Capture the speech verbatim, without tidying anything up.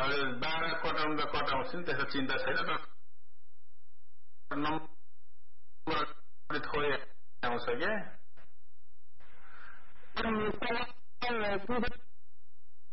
हजुर बाह्र कटाउनु त कटाउँछु नि त्यस्तो चिन्ता छैन नम्बर थोरै आउँछ क्या